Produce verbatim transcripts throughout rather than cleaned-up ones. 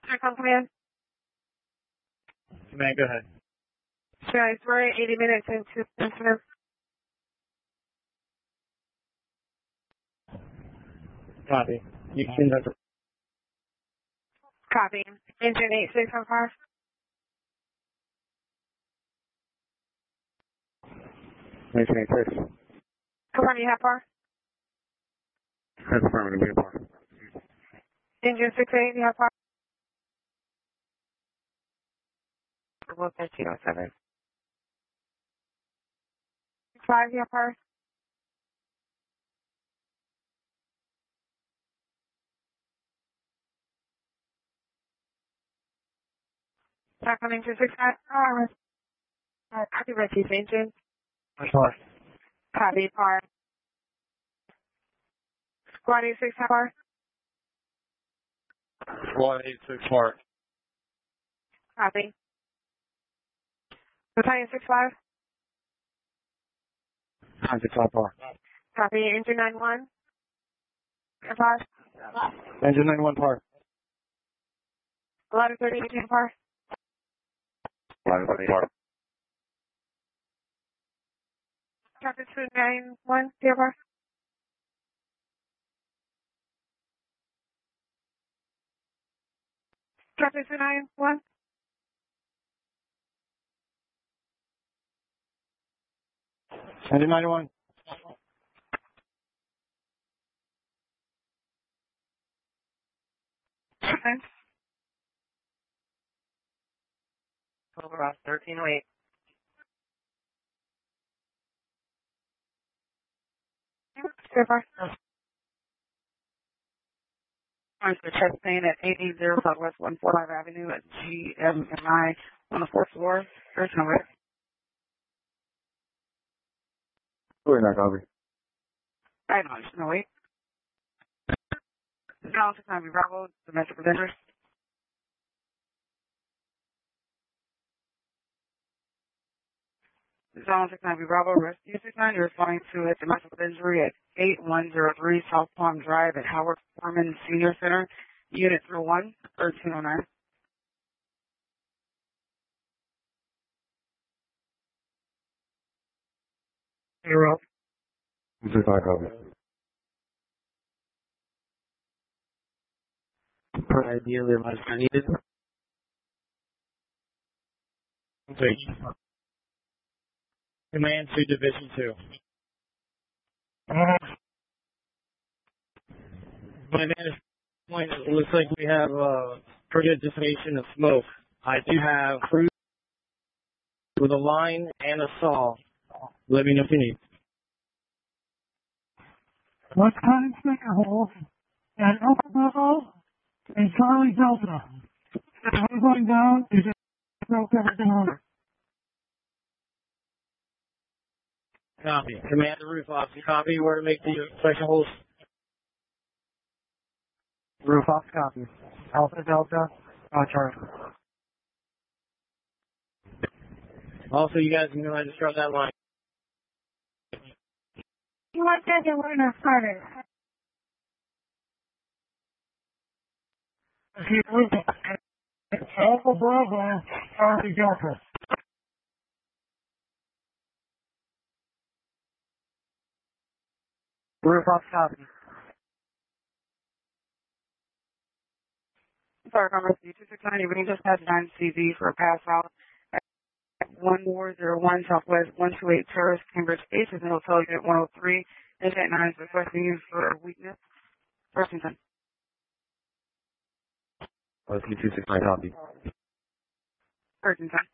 Come in. Command, go ahead. Guys, we're eighty minutes into the incident. Copy. You can conduct. Copy. Engine eight six one five. Engine eight six. Confirm you have power. That's affirmative, we have power. Engine six eight, you have power. We'll thirteen oh seven. Five, you have power. Back on engine six five. Uh, uh, copy Refuge engine. Much more. Copy power. Squad eight six have power. Squad eight six four. Copy. Battalion six five. nine six five power. Copy. Engine nine one. five. Engine nine one power. eleven thirty, engine power. eleven thirty power. Copy two nine one, you have power. Copy two nine one. Engine ninety-one. Okay. Over thirteen oh eight. Super. Alright, so check plane at eight eighty Southwest one forty-five Avenue at G M M I on the fourth floor. There's no risk. We're not copy. I know, there's no wait. Zone six nine Bravo, domestic vendors. Zone six nine Bravo, Rescue six nine, you're responding to a domestic injury at eight one zero three South Palm Drive at Howard Foreman Senior Center, Unit zero one, thirteen oh nine. Zero. This is not copy. Per ideally, unless I needed. Take. Command to Division two. Uh, my vantage point, it looks like we have a pretty good dissipation of smoke. I do have crews with a line and a saw. Let me know if you need. What kind of sticker hole and open level and Charlie Delta. I'm going down to just broke everything over. Copy. Command the roof off. Copy where to make the section holes. Roof off copy. Alpha Delta, uh, Charlie. Also, you guys can go ahead and start that line. You want that and we're not started. Keep moving. Alpha Bravo, Charlie Delta. Roof off copy. Sorry, Congress, two six nine, you just passed nine C V for a pass out at one four zero one Southwest one two eight Terrace, Cambridge East, is in Hotel Unit one oh three. Incident nine is requesting you for weakness. Washington. Let's get two six nine copy. Urgenton.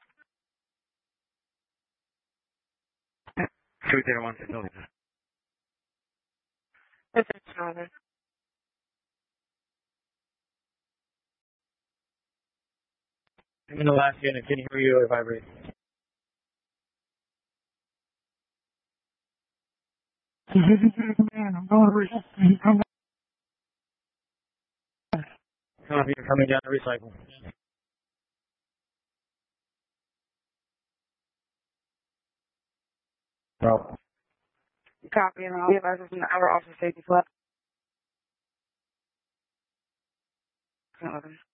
two zero one six zero. It's a Charlie. I'm in the last unit. Can you hear you if I breathe? Division to the command. I'm going to resist. You come back. Copy. You're coming down to recycle. Bro. Copy, and I'll be advised from the hour officer safety flat.